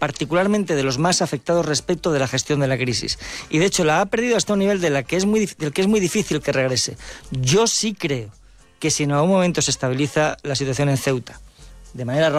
particularmente de los más afectados respecto de la gestión de la crisis. Y de hecho la ha perdido hasta un nivel del que es muy difícil que regrese. Yo sí creo que si en algún momento se estabiliza la situación en Ceuta, de manera